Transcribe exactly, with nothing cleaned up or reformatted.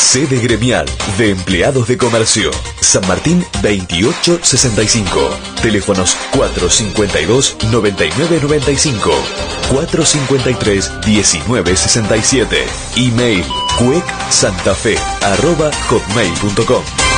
Sede gremial de empleados de comercio. San Martín veintiocho sesenta y cinco. Teléfonos cuatro cinco dos, nueve nueve nueve cinco, cuatro cinco tres, diecinueve sesenta y siete. Email cuec santafe arroba hotmail punto com.